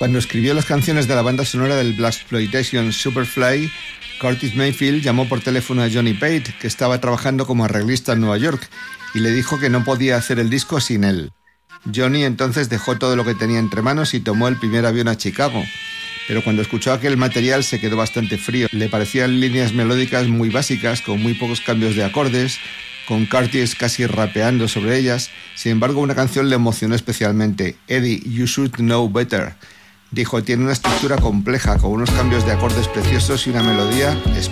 Cuando escribió las canciones de la banda sonora del Blaxploitation Superfly, Curtis Mayfield llamó por teléfono a Johnny Pate, que estaba trabajando como arreglista en Nueva York, y le dijo que no podía hacer el disco sin él. Johnny entonces dejó todo lo que tenía entre manos y tomó el primer avión a Chicago. Pero cuando escuchó aquel material se quedó bastante frío. Le parecían líneas melódicas muy básicas, con muy pocos cambios de acordes, con Curtis casi rapeando sobre ellas. Sin embargo, una canción le emocionó especialmente. Eddie, You Should Know Better. Dijo, tiene una estructura compleja, con unos cambios de acordes preciosos y una melodía espectacular.